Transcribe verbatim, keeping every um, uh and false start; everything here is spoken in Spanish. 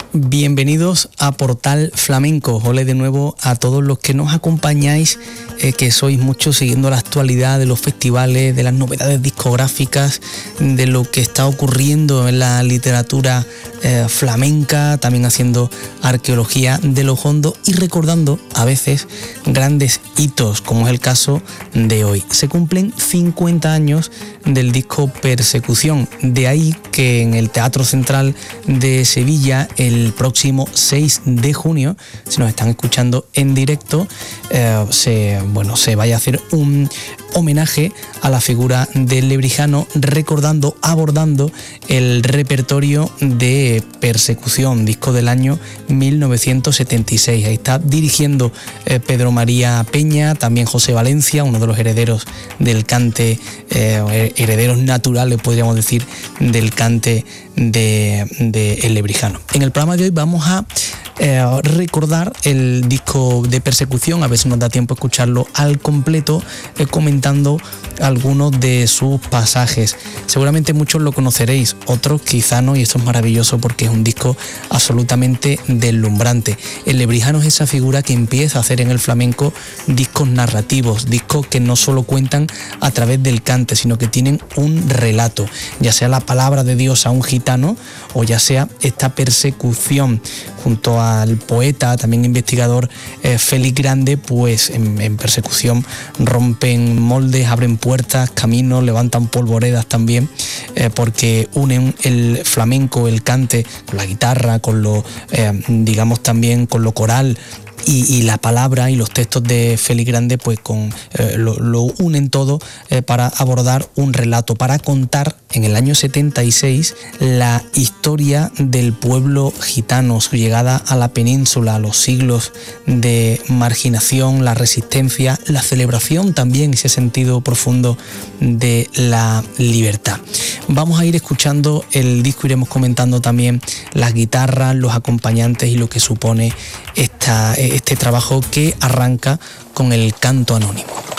Bienvenidos a Portal Flamenco. Ole de nuevo a todos los que nos acompañáis, eh, que sois muchos siguiendo la actualidad de los festivales, de las novedades discográficas, de lo que está ocurriendo en la literatura eh, flamenca, también haciendo arqueología de lo hondo y recordando a veces grandes hitos, como es el caso de hoy. Se cumplen cincuenta años del disco Persecución, de ahí que en el Teatro Central de Sevilla, el El próximo seis de junio, si nos están escuchando en directo, eh, se, bueno, se vaya a hacer un homenaje a la figura del Lebrijano, recordando, abordando el repertorio de Persecución, disco del año mil novecientos setenta y seis. Ahí está dirigiendo eh, Pedro María Peña, también José Valencia, uno de los herederos del cante, eh, herederos naturales, podríamos decir, del cante de, de El Lebrijano. En el programa de hoy vamos a eh, recordar el disco de Persecución, a ver si nos da tiempo a escucharlo al completo, eh, comentando algunos de sus pasajes. Seguramente muchos lo conoceréis, otros quizá no, y esto es maravilloso porque es un disco absolutamente deslumbrante. El Lebrijano es esa figura que empieza a hacer en el flamenco discos narrativos, discos que no solo cuentan a través del cante, sino que tienen un relato, ya sea la palabra de Dios a un gitano o ya sea esta persecución. Junto al poeta, también investigador eh, Félix Grande, pues en, en Persecución rompen moldes, abren puertas, caminos, levantan polvoredas también, eh, porque unen el flamenco, el cante, con la guitarra, con lo, eh, digamos también con lo coral. Y, y la palabra y los textos de Félix Grande pues con, eh, lo, lo unen todo eh, para abordar un relato, para contar en el año setenta y seis la historia del pueblo gitano, su llegada a la península, los siglos de marginación, la resistencia, la celebración también, ese sentido profundo de la libertad. Vamos a ir escuchando el disco, iremos comentando también las guitarras, los acompañantes y lo que supone esta, este trabajo que arranca con el canto anónimo.